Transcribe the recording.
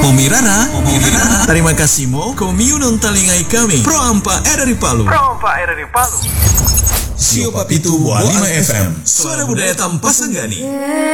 Pomirara. Terima kasih mo komiu non talingai kami. Pro Ampa era di Palu. Sio Papitu Buah 5 FM. Suara budaya tanpa senggani.